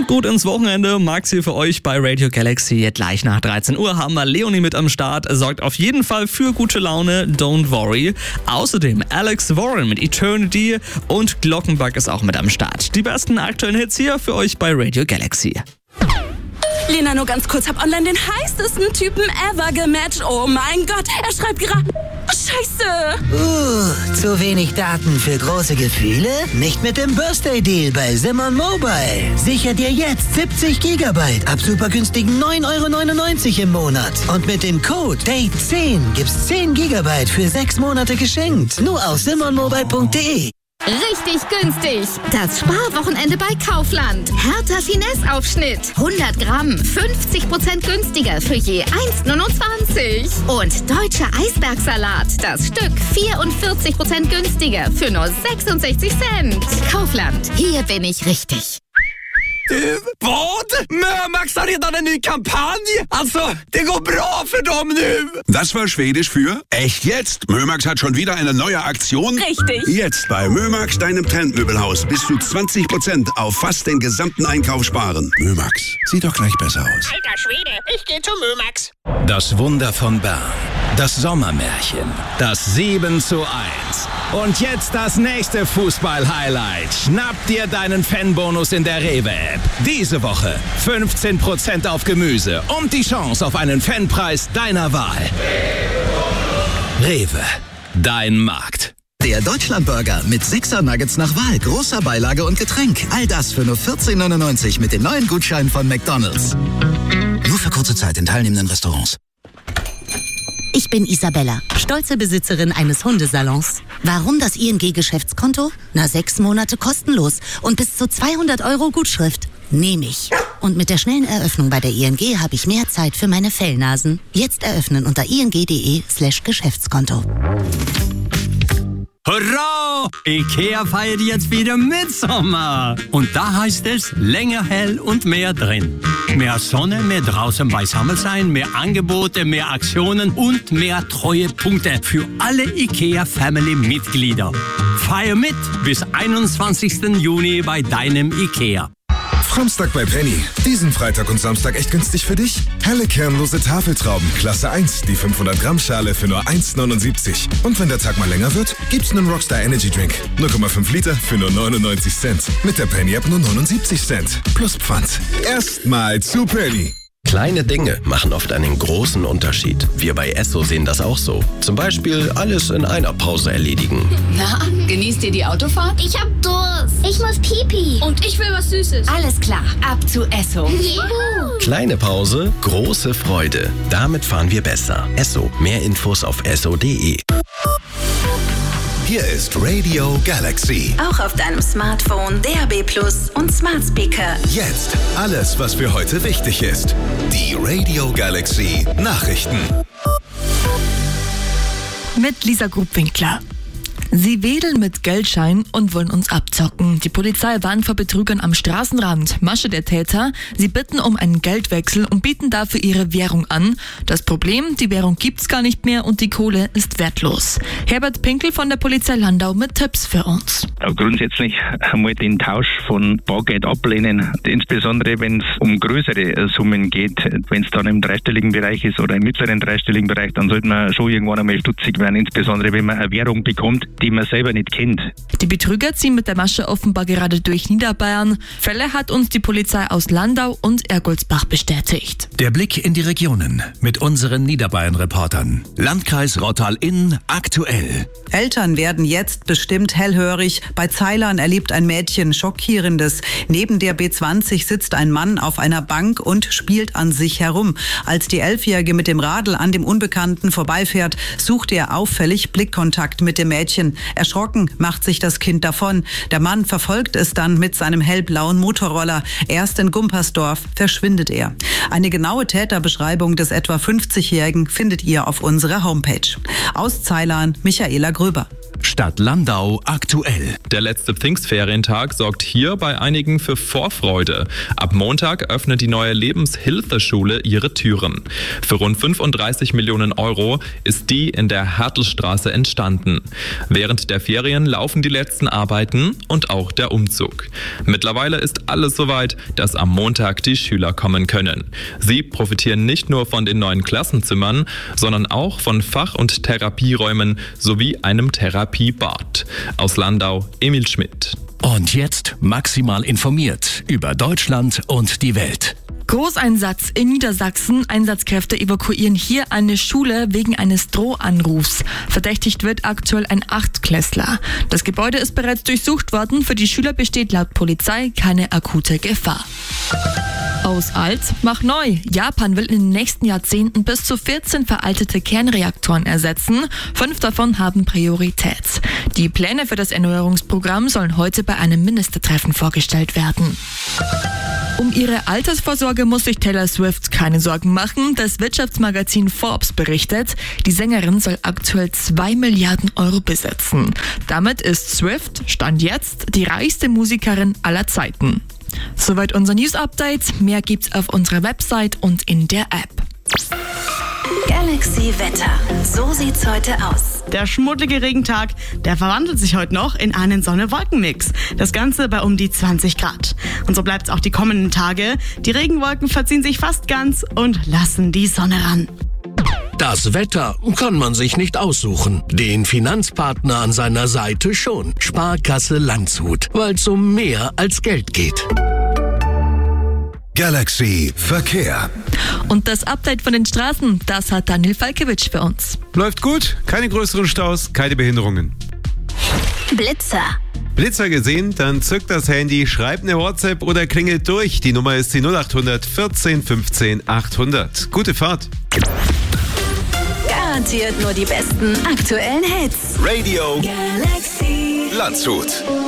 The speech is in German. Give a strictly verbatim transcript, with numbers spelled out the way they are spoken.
Kommt gut ins Wochenende. Max hier für euch bei Radio Galaxy. Gleich nach dreizehn Uhr haben wir Leonie mit am Start. Sorgt auf jeden Fall für gute Laune. Don't worry. Außerdem Alex Warren mit Eternity und Glockenbach ist auch mit am Start. Die besten aktuellen Hits hier für euch bei Radio Galaxy. Lena, nur ganz kurz, hab online den heißesten Typen ever gematcht. Oh mein Gott, er schreibt gerade... Oh, Scheiße! Uh, zu wenig Daten für große Gefühle? Nicht mit dem Birthday Deal bei Simon Mobile. Sicher dir jetzt siebzig Gigabyte ab super günstigen neun Euro neunundneunzig im Monat. Und mit dem Code Date zehn gibt's zehn Gigabyte für sechs Monate geschenkt. Nur auf simon mobile punkt de. Richtig günstig. Das Sparwochenende bei Kaufland. Hertha Finesse-Aufschnitt. hundert Gramm. fünfzig Prozent günstiger für je eins Komma neunundzwanzig. Und deutscher Eisbergsalat. Das Stück vierundvierzig Prozent günstiger für nur sechsundsechzig Cent. Kaufland. Hier bin ich richtig. Du, vad? Mömax har redan en ny kampanj! Alltså, det går bra för dem nu! Das war Schwedisch für echt jetzt. Mömax hat schon wieder eine neue Aktion. Richtig. Jetzt bei Mömax, deinem Trendmöbelhaus, bis zu zwanzig Prozent auf fast den gesamten Einkauf sparen. Mömax, sieht doch gleich besser aus. Alter Schwede, ich geh zu Mömax. Das Wunder von Bern. Das Sommermärchen. Das sieben zu eins. Und jetzt das nächste Fußball-Highlight. Schnapp dir deinen Fanbonus in der Rewe-App. Diese Woche fünfzehn Prozent auf Gemüse und die Chance auf einen Fanpreis deiner Wahl. Rewe, dein Markt. Der Deutschlandburger mit Sixer Nuggets nach Wahl, großer Beilage und Getränk. All das für nur vierzehn neunundneunzig mit dem neuen Gutschein von McDonald's. Nur für kurze Zeit in teilnehmenden Restaurants. Ich bin Isabella, stolze Besitzerin eines Hundesalons. Warum das I N G-Geschäftskonto? Na, sechs Monate kostenlos und bis zu zweihundert Euro Gutschrift. Nehme ich. Und mit der schnellen Eröffnung bei der I N G habe ich mehr Zeit für meine Fellnasen. Jetzt eröffnen unter ing.de slash Geschäftskonto. Hurra! Ikea feiert jetzt wieder Mitsommer. Und da heißt es länger hell und mehr drin. Mehr Sonne, mehr draußen beisammen sein, mehr Angebote, mehr Aktionen und mehr Treuepunkte für alle Ikea-Family-Mitglieder. Feier mit bis einundzwanzigsten Juni bei deinem Ikea. Samstag bei Penny. Diesen Freitag und Samstag echt günstig für dich? Helle kernlose Tafeltrauben, Klasse eins, die fünfhundert Gramm Schale für nur eins Komma neunundsiebzig. Und wenn der Tag mal länger wird, gibt's einen Rockstar Energy Drink. null Komma fünf Liter für nur neunundneunzig Cent. Mit der Penny-App nur neunundsiebzig Cent. Plus Pfand. Erstmal zu Penny. Kleine Dinge machen oft einen großen Unterschied. Wir bei Esso sehen das auch so. Zum Beispiel alles in einer Pause erledigen. Na, genießt ihr die Autofahrt? Ich hab Durst. Ich muss Pipi. Und ich will was Süßes. Alles klar, ab zu Esso. Juhu. Kleine Pause, große Freude. Damit fahren wir besser. Esso. Mehr Infos auf esso punkt de. Hier ist Radio Galaxy. Auch auf deinem Smartphone, D A B Plus und Smart Speaker. Jetzt alles, was für heute wichtig ist. Die Radio Galaxy Nachrichten. Mit Lisa Grubwinkler. Sie wedeln mit Geldscheinen und wollen uns abzocken. Die Polizei warnt vor Betrügern am Straßenrand. Masche der Täter: Sie bitten um einen Geldwechsel und bieten dafür ihre Währung an. Das Problem: Die Währung gibt's gar nicht mehr und die Kohle ist wertlos. Herbert Pinkel von der Polizei Landau mit Tipps für uns. Grundsätzlich einmal den Tausch von Bargeld ablehnen, insbesondere wenn es um größere Summen geht. Wenn es dann im dreistelligen Bereich ist oder im mittleren dreistelligen Bereich, dann sollte man schon irgendwann einmal stutzig werden, insbesondere wenn man eine Währung bekommt, die man selber nicht kennt. Die Betrüger ziehen mit der Masche offenbar gerade durch Niederbayern. Fälle hat uns die Polizei aus Landau und Ergoldsbach bestätigt. Der Blick in die Regionen mit unseren Niederbayern-Reportern. Landkreis Rottal-Inn aktuell. Eltern werden jetzt bestimmt hellhörig. Bei Zeilern erlebt ein Mädchen Schockierendes. Neben der B zwanzig sitzt ein Mann auf einer Bank und spielt an sich herum. Als die Elfjährige mit dem Radl an dem Unbekannten vorbeifährt, sucht er auffällig Blickkontakt mit dem Mädchen. Erschrocken macht sich das Kind davon. Der Mann verfolgt es dann mit seinem hellblauen Motorroller. Erst in Gumpersdorf verschwindet er. Eine genaue Täterbeschreibung des etwa fünfzigjährigen findet ihr auf unserer Homepage. Aus Ceilern, Michaela Gröber. Stadt Landau aktuell. Der letzte Pfingstferientag sorgt hier bei einigen für Vorfreude. Ab Montag öffnet die neue Lebenshilfeschule ihre Türen. Für rund fünfunddreißig Millionen Euro ist die in der Hertelstraße entstanden. Während der Ferien laufen die letzten Arbeiten und auch der Umzug. Mittlerweile ist alles soweit, dass am Montag die Schüler kommen können. Sie profitieren nicht nur von den neuen Klassenzimmern, sondern auch von Fach- und Therapieräumen sowie einem Therapiebad. Aus Landau, Emil Schmidt. Und jetzt maximal informiert über Deutschland und die Welt. Großeinsatz in Niedersachsen. Einsatzkräfte evakuieren hier eine Schule wegen eines Drohanrufs. Verdächtigt wird aktuell ein Achtklässler. Das Gebäude ist bereits durchsucht worden. Für die Schüler besteht laut Polizei keine akute Gefahr. Aus alt, mach neu. Japan will in den nächsten Jahrzehnten bis zu vierzehn veraltete Kernreaktoren ersetzen. Fünf davon haben Priorität. Die Pläne für das Erneuerungsprogramm sollen heute bei einem Ministertreffen vorgestellt werden. Um ihre Altersvorsorge muss sich Taylor Swift keine Sorgen machen. Das Wirtschaftsmagazin Forbes berichtet, die Sängerin soll aktuell zwei Milliarden Euro besitzen. Damit ist Swift, Stand jetzt, die reichste Musikerin aller Zeiten. Soweit unser News-Update. Mehr gibt's auf unserer Website und in der App. Galaxy Wetter. So sieht's heute aus. Der schmuddelige Regentag, der verwandelt sich heute noch in einen Sonne-Wolken-Mix. Das Ganze bei um die zwanzig Grad. Und so bleibt's auch die kommenden Tage. Die Regenwolken verziehen sich fast ganz und lassen die Sonne ran. Das Wetter kann man sich nicht aussuchen. Den Finanzpartner an seiner Seite schon. Sparkasse Landshut, weil es um mehr als Geld geht. Galaxy Verkehr. Und das Update von den Straßen, das hat Daniel Falkewitsch für uns. Läuft gut, keine größeren Staus, keine Behinderungen. Blitzer. Blitzer gesehen? Dann zückt das Handy, schreibt eine WhatsApp oder klingelt durch. Die Nummer ist die null acht hundert vierzehn fünfzehn achthundert. Gute Fahrt. Garantiert nur die besten aktuellen Hits. Radio Galaxy Landshut.